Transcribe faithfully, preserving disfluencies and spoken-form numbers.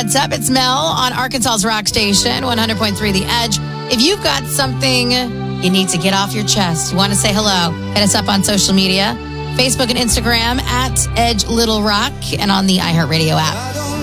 what's up? It's Mel on Arkansas's Rock Station, one hundred point three The Edge. If you've got something you need to get off your chest, you want to say hello, hit us up on social media, Facebook and Instagram at Edge Little Rock, and on the iHeartRadio app.